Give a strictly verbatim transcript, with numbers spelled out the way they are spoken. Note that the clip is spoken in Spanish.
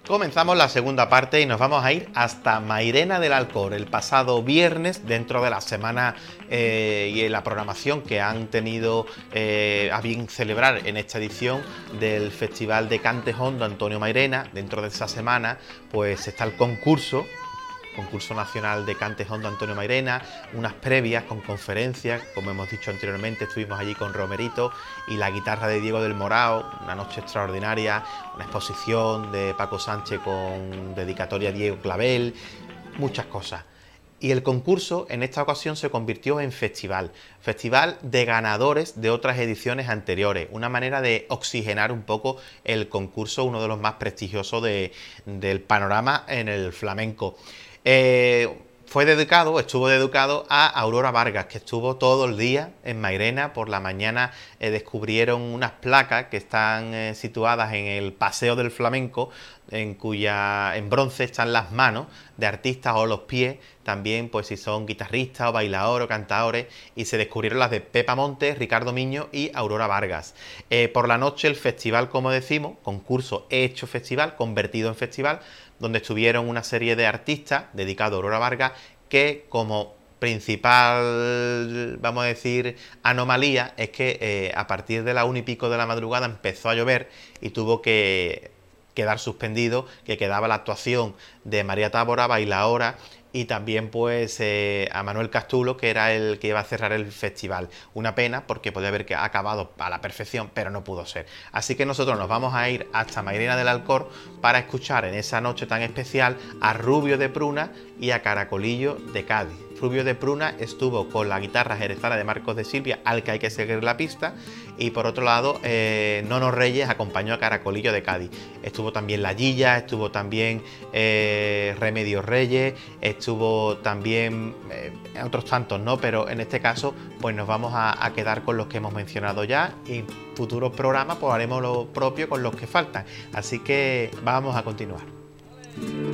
Comenzamos la segunda parte y nos vamos a ir hasta Mairena del Alcor, el pasado viernes, dentro de la semana eh, y en la programación que han tenido eh, a bien celebrar en esta edición del Festival de Cante Hondo Antonio Mairena. Dentro de esa semana pues está el concurso concurso nacional de Cante Hondo Antonio Mairena, unas previas con conferencias, como hemos dicho anteriormente, estuvimos allí con Romerito y la guitarra de Diego del Morao, una noche extraordinaria, una exposición de Paco Sánchez con dedicatoria a Diego Clavel, muchas cosas. Y el concurso en esta ocasión se convirtió en festival, festival de ganadores de otras ediciones anteriores, una manera de oxigenar un poco el concurso, uno de los más prestigiosos de, del panorama en el flamenco. Eh, fue dedicado, estuvo dedicado a Aurora Vargas, que estuvo todo el día en Mairena. Por la mañana eh, descubrieron unas placas que están eh, situadas en el Paseo del Flamenco, en cuya en bronce están las manos de artistas o los pies, también pues si son guitarristas o bailadores o cantadores, y se descubrieron las de Pepa Montes, Ricardo Miño y Aurora Vargas. Eh, por la noche el festival, como decimos, concurso hecho festival, convertido en festival, donde estuvieron una serie de artistas dedicados a Aurora Vargas, que como principal, vamos a decir, anomalía es que eh, a partir de la una y pico de la madrugada empezó a llover y tuvo que quedar suspendido, que quedaba la actuación de María Tábora, bailaora, y también pues eh, a Manuel Castulo, que era el que iba a cerrar el festival. Una pena, porque podía haber acabado a la perfección, pero no pudo ser. Así que nosotros nos vamos a ir hasta Mairena del Alcor para escuchar en esa noche tan especial a Rubio de Pruna y a Caracolillo de Cádiz. Rubio de Pruna estuvo con la guitarra jerezana de Marcos de Silvia, al que hay que seguir la pista, y por otro lado eh, Nono Reyes acompañó a Caracolillo de Cádiz. Estuvo también La Guilla, estuvo también eh, Remedios Reyes, estuvo también eh, otros tantos, ¿no? Pero en este caso pues nos vamos a, a quedar con los que hemos mencionado ya, y en futuros programas pues haremos lo propio con los que faltan. Así que vamos a continuar.